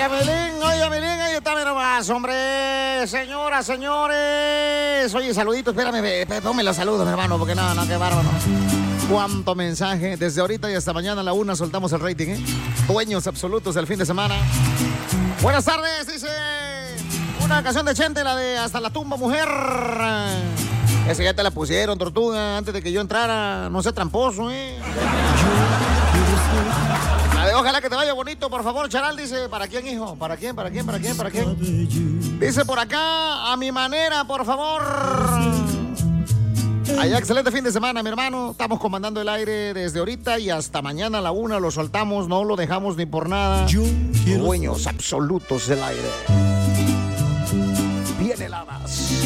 Oye, Melín, ahí está, mira más, hombre. Señoras, señores. Oye, saludito, espérame, ponme los saludos, mi hermano, porque no, qué bárbaro. Cuánto mensaje. Desde ahorita y hasta mañana a la 1 soltamos el rating, ¿eh? Dueños absolutos del fin de semana. Buenas tardes, dice. Una canción de Chente, la de Hasta la tumba, mujer. Esa ya te la pusieron, tortuga, antes de que yo entrara. No sé, tramposo, ¿eh? La de Ojalá que te vaya bonito, por favor, Charal, dice. ¿Para quién, hijo? ¿Para quién? Dice por acá, a mi manera, por favor. Allá, excelente fin de semana, mi hermano. Estamos comandando el aire desde ahorita y hasta mañana a la 1 lo soltamos, no lo dejamos ni por nada. Dueños absolutos del aire. Bien heladas.